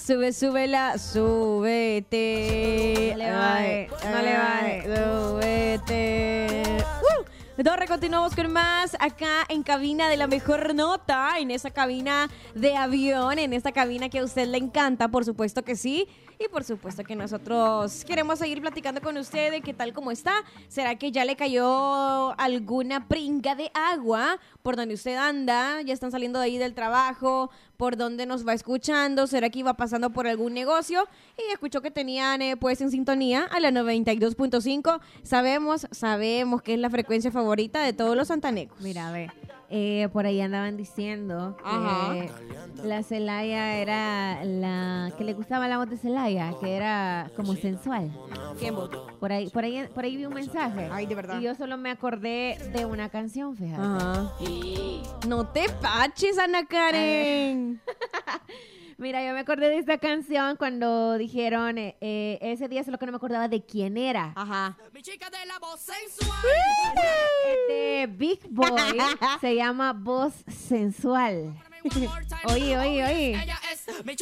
súbela, súbete. No le baje, no le baje. Súbete. Entonces continuamos con más acá en cabina de la mejor nota, en esa cabina de avión, en esta cabina que a usted le encanta, por supuesto que sí. Y por supuesto que nosotros queremos seguir platicando con usted de qué tal como está. ¿Será que ya le cayó alguna pringa de agua por donde usted anda? ¿Ya están saliendo de ahí del trabajo? ¿Por dónde nos va escuchando? ¿Será que iba pasando por algún negocio? Y escuchó que tenían pues en sintonía a la 92.5. Sabemos que es la frecuencia favorita de todos los santanecos. Mira, ve, por ahí andaban diciendo que la Celaya era la que le gustaba la voz de Celaya, que era como sensual. ¿Quién votó? Por ahí vi un mensaje. Ay, de verdad. Y yo solo me acordé de una canción, fíjate. Ajá. No te paches, Ana Karen. Mira, yo me acordé de esta canción cuando dijeron ese día, solo que no me acordaba de quién era. Ajá. Mi chica de la voz sensual. Es de Big Boy, se llama Voz Sensual. Oye. Ella es mi